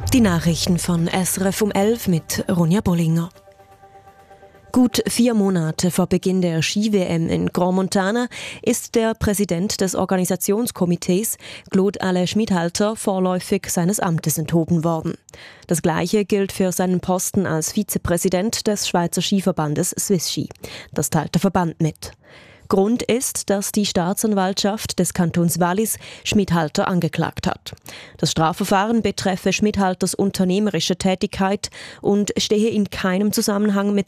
Die Nachrichten von SRF um 11 mit Ronja Bollinger. Gut 4 Monate vor Beginn der Ski-WM in Grand Montana ist der Präsident des Organisationskomitees, Claude Alain Schmidhalter, vorläufig seines Amtes enthoben worden. Das Gleiche gilt für seinen Posten als Vizepräsident des Schweizer Skiverbandes Swiss Ski. Das teilt der Verband mit. Grund ist, dass die Staatsanwaltschaft des Kantons Wallis Schmidhalter angeklagt hat. Das Strafverfahren betreffe Schmidhalters unternehmerische Tätigkeit und stehe in keinem Zusammenhang mit